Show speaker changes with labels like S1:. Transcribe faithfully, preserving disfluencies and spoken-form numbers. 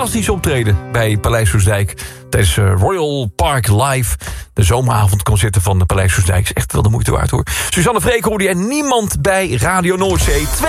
S1: fantastisch optreden bij Paleis Soestdijk tijdens Royal Park Live. De zomeravondconcerten van de Paleis Soestdijk is echt wel de moeite waard, hoor. Suzanne Freek hoorde je en niemand bij Radio Noordzee.